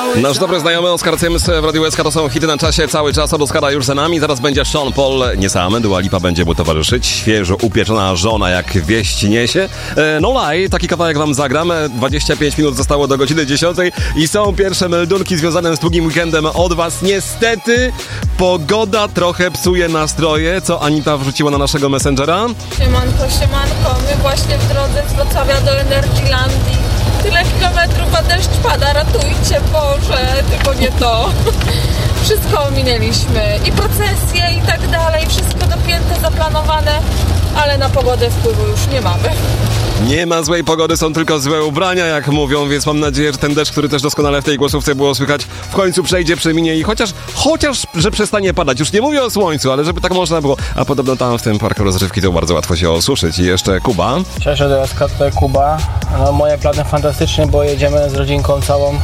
Nasz dobry znajomy Oskar Sims w Radiu SK, to są hity na czasie cały czas. Od Oskara już za nami. Zaraz będzie Sean Paul, nie sam, Dua Lipa będzie mu towarzyszyć. Świeżo upieczona żona, jak wieść niesie. No lie, taki kawałek wam zagram. 25 minut zostało do godziny 10 i są pierwsze meldunki związane z długim weekendem od was. Niestety pogoda trochę psuje nastroje, co Anita wrzuciła na naszego Messengera. Siemanko, my właśnie w drodze z Wrocławia do Energylandii. Tyle kilometrów, a deszcz pada, ratujcie Boże, tylko nie to. Wszystko ominęliśmy i procesje i tak dalej, wszystko dopięte, zaplanowane, ale na pogodę wpływu już nie mamy. Nie ma złej pogody, są tylko złe ubrania, jak mówią, więc mam nadzieję, że ten deszcz, który też doskonale w tej głosówce było słychać, w końcu przejdzie, przeminie i chociaż, że przestanie padać. Już nie mówię o słońcu, ale żeby tak można było. A podobno tam w tym parku rozrywki to bardzo łatwo się osuszyć. I jeszcze Kuba. Cześć, tutaj Kuba. No, moje plany fantastyczne, bo jedziemy z rodzinką całą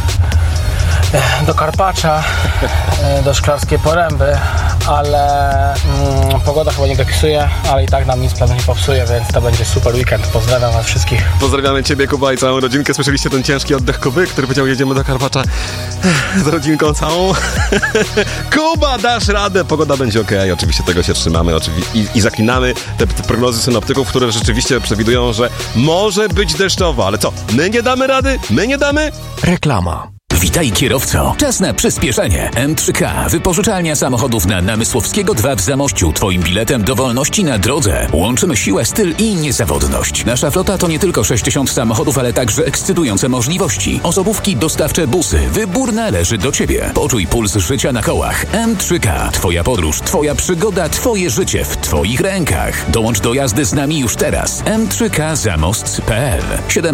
do Karpacza, do Szklarskiej Poręby, ale pogoda chyba nie dopisuje, ale i tak nam nic planu nie popsuje, więc to będzie super weekend. Pozdrawiam was wszystkich. Pozdrawiamy ciebie, Kuba, i całą rodzinkę. Słyszeliście ten ciężki oddech Kuby, który powiedział, jedziemy do Karpacza z rodzinką całą. Kuba, dasz radę, pogoda będzie okej. Oczywiście tego się trzymamy i zaklinamy te prognozy synoptyków, które rzeczywiście przewidują, że może być deszczowo, ale co, my nie damy rady? My nie damy? Reklama. Witaj kierowco. Czas na przyspieszenie. M3K. Wypożyczalnia samochodów na Namysłowskiego 2 w Zamościu. Twoim biletem do wolności na drodze. Łączymy siłę, styl i niezawodność. Nasza flota to nie tylko 60 samochodów, ale także ekscytujące możliwości. Osobówki, dostawcze, busy. Wybór należy do Ciebie. Poczuj puls życia na kołach. M3K. Twoja podróż, Twoja przygoda, Twoje życie w Twoich rękach. Dołącz do jazdy z nami już teraz. M3KZamost.pl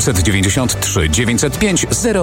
793 905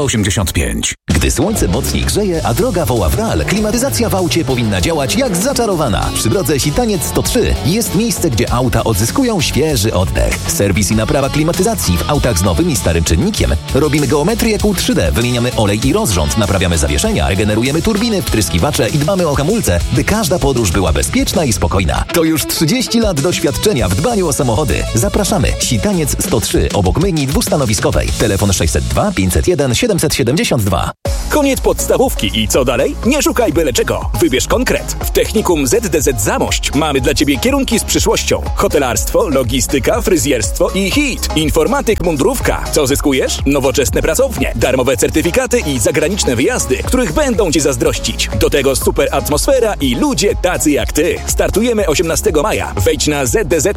085. Gdy słońce mocniej grzeje, a droga woła w real, klimatyzacja w aucie powinna działać jak zaczarowana. Przy drodze Sitaniec 103 jest miejsce, gdzie auta odzyskują świeży oddech. Serwis i naprawa klimatyzacji w autach z nowym i starym czynnikiem. Robimy geometrię kół 3D, wymieniamy olej i rozrząd, naprawiamy zawieszenia, regenerujemy turbiny, wtryskiwacze i dbamy o hamulce, by każda podróż była bezpieczna i spokojna. To już 30 lat doświadczenia w dbaniu o samochody. Zapraszamy. Sitaniec 103 obok myjni dwustanowiskowej. Telefon 602 501 772. Koniec podstawówki i co dalej? Nie szukaj byle czego. Wybierz konkret. W Technikum ZDZ Zamość mamy dla Ciebie kierunki z przyszłością. Hotelarstwo, logistyka, fryzjerstwo i HIT. Informatyk, mundurówka. Co zyskujesz? Nowoczesne pracownie, darmowe certyfikaty i zagraniczne wyjazdy, których będą Ci zazdrościć. Do tego super atmosfera i ludzie tacy jak Ty. Startujemy 18 maja. Wejdź na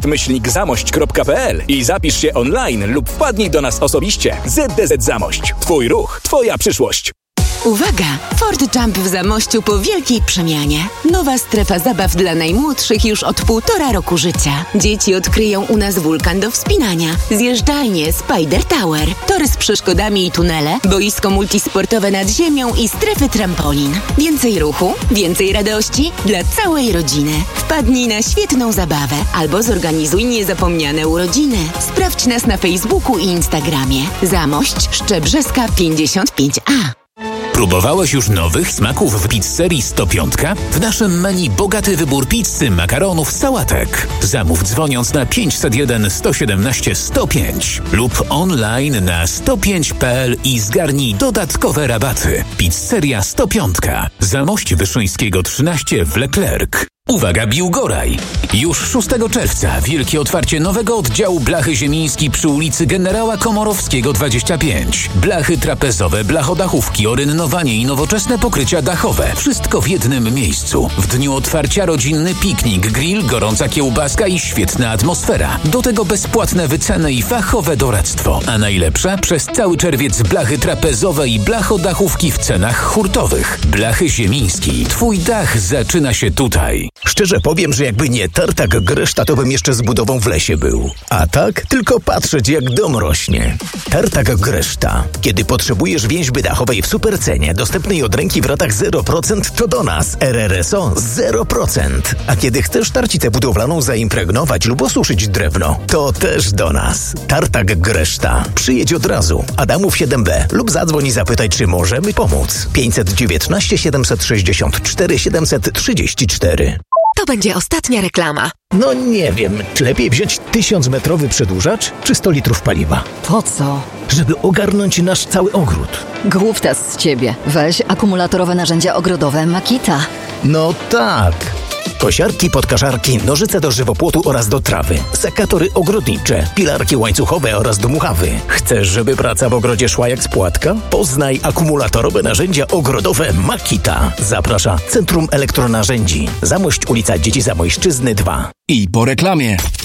zdz-zamość.pl i zapisz się online lub wpadnij do nas osobiście. ZDZ Zamość. Twój ruch, Twoja przyszłość. Uwaga! Ford Jump w Zamościu po wielkiej przemianie. Nowa strefa zabaw dla najmłodszych już od 1,5 roku życia. Dzieci odkryją u nas wulkan do wspinania, zjeżdżalnie Spider Tower, tory z przeszkodami i tunele, boisko multisportowe nad ziemią i strefy trampolin. Więcej ruchu, więcej radości dla całej rodziny. Wpadnij na świetną zabawę albo zorganizuj niezapomniane urodziny. Sprawdź nas na Facebooku i Instagramie. Zamość, Szczebrzeska 55A. Próbowałeś już nowych smaków w pizzerii 105? W naszym menu bogaty wybór pizzy, makaronów, sałatek. Zamów dzwoniąc na 501 117 105 lub online na 105.pl i zgarnij dodatkowe rabaty. Pizzeria 105. Zamość Wyszyńskiego 13 w Leclerc. Uwaga, Biłgoraj! Już 6 czerwca wielkie otwarcie nowego oddziału Blachy Ziemiński przy ulicy Generała Komorowskiego 25. Blachy trapezowe, blachodachówki, orynnowanie i nowoczesne pokrycia dachowe. Wszystko w jednym miejscu. W dniu otwarcia rodzinny piknik, grill, gorąca kiełbaska i świetna atmosfera. Do tego bezpłatne wyceny i fachowe doradztwo. A najlepsze? Przez cały czerwiec blachy trapezowe i blachodachówki w cenach hurtowych. Blachy Ziemiński. Twój dach zaczyna się tutaj. Szczerze powiem, że jakby nie tartak Greszta, to bym jeszcze z budową w lesie był. A tak tylko patrzeć, jak dom rośnie. Tartak Greszta. Kiedy potrzebujesz więźby dachowej w supercenie, dostępnej od ręki w ratach 0%, to do nas. RRSO 0%. A kiedy chcesz tarcicę budowlaną zaimpregnować lub osuszyć drewno, to też do nas. Tartak Greszta. Przyjedź od razu. Adamów 7B lub zadzwoń i zapytaj, czy możemy pomóc. 519 764 734. To będzie ostatnia reklama. No nie wiem, czy lepiej wziąć 1000-metrowy przedłużacz, czy 100 litrów paliwa? Po co? Żeby ogarnąć nasz cały ogród. Głuptas z ciebie. Weź akumulatorowe narzędzia ogrodowe Makita. No tak. Kosiarki, podkaszarki, nożyce do żywopłotu oraz do trawy, sekatory ogrodnicze, pilarki łańcuchowe oraz dmuchawy. Chcesz, żeby praca w ogrodzie szła jak z płatka? Poznaj akumulatorowe narzędzia ogrodowe Makita. Zaprasza Centrum Elektronarzędzi. Zamość, ulica Dzieci Zamojszczyzny 2. I po reklamie.